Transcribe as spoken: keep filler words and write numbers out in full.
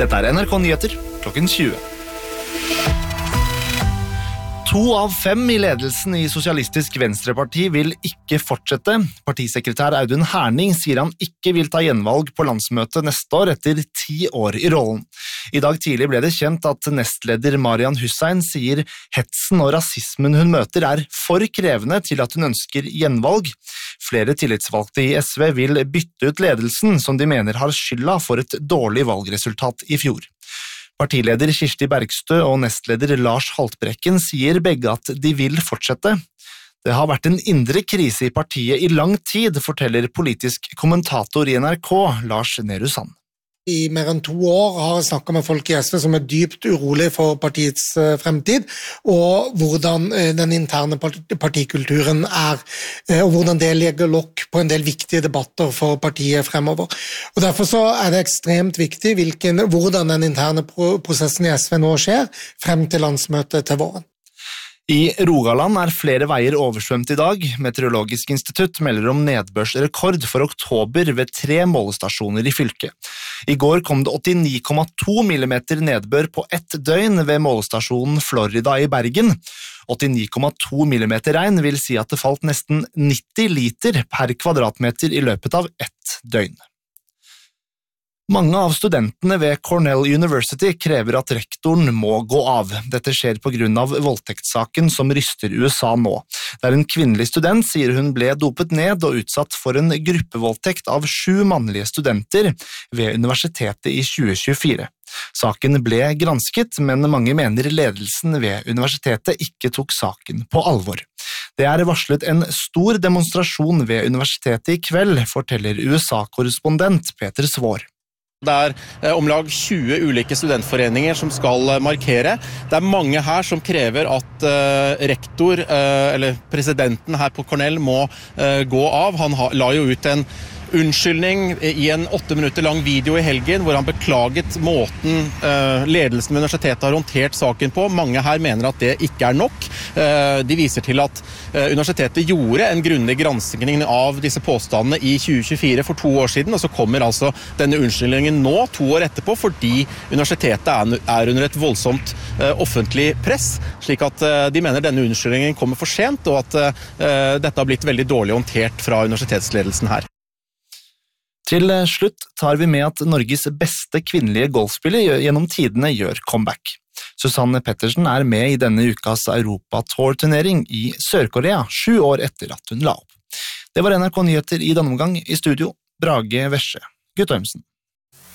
Dette er N R K Nyheter, klokken tjue. To av fem i ledelsen i Sosialistisk Venstreparti vil ikke fortsette. Partisekretær Audun Herning sier han ikke vil ta gjenvalg på landsmøtet neste år etter ti år i rollen. I dag tidlig ble det kjent at nestleder Marian Hussein sier hetsen og rasismen hun møter er for krevende til at hun ønsker gjenvalg. Flere tillitsvalgte i S V vil bytte ut ledelsen som de mener har skylda for et dårlig valgresultat i fjor. Partileder Kirsti Bergstø og nestleder Lars Haltbrekken sier begge at de vil fortsette. Det har vært en indre krise i partiet i lang tid, forteller politisk kommentator i N R K, Lars Nehru Sand. I mer enn to år har jeg snakket med folk i S V som er dypt urolig for partiets fremtid, og hvordan den interne partikulturen er, og hvordan det legger lokk på en del viktige debatter for partiet fremover. Og derfor så er det ekstremt viktig hvilken, hvordan den interne prosessen i S V nå skjer, frem til landsmøtet til våren. I Rogaland er flere veier oversvømt i dag. Meteorologisk institutt melder om nedbørsrekord for oktober ved tre målestasjoner i fylket. I går kom det åttini komma to millimeter nedbør på ett døgn ved målestasjonen Florida i Bergen. åttini komma to millimeter regn vil si at det falt nesten nitti liter per kvadratmeter i løpet av ett døgn. Mange av studentene ved Cornell University krever at rektoren må gå av. Dette skjer på grunn av voldtektssaken som ryster U S A nå. Det er en kvinnelig student, sier hun ble dopet ned og utsatt for en gruppevoldtekt av sju mannlige studenter ved universitetet i tjue tjuefire. Saken ble gransket, men mange mener ledelsen ved universitetet ikke tok saken på alvor. Det er varslet en stor demonstrasjon ved universitetet i kveld, forteller U S A-korrespondent Peter Svår. Det er eh, om lag tjue ulike studentforeninger som skal eh, markere. Det er mange her som krever at eh, rektor, eh, eller presidenten her på Cornell, må eh, gå av. Han ha, la jo ut en unnskyldning i en åtte minutter lang video i helgen, hvor han beklaget måten eh, ledelsen ved universitetet har håndtert saken på. Mange her mener at det ikke er nok. Eh, de viser til at eh, universitetet gjorde en grundig granskning av disse påstandene i tjue tjuefire for to år siden, og så kommer altså denne unnskyldningen nå, to år etterpå, fordi universitetet er, er under et voldsomt eh, offentlig press, slik at eh, de mener denne unnskyldningen kommer for sent, og at eh, dette har blitt veldig dårlig håndtert fra universitetsledelsen her. Til slutt tar vi med at Norges beste kvinnelige golfspiller gjennom tidene gjør comeback. Susanne Pettersen er med i denne ukas Europa-tour-turnering i Sør-Korea, sju år etter at hun la opp. Det var N R K Nyheter i denne omgang. I studio, Brage Vesje Guttormsen.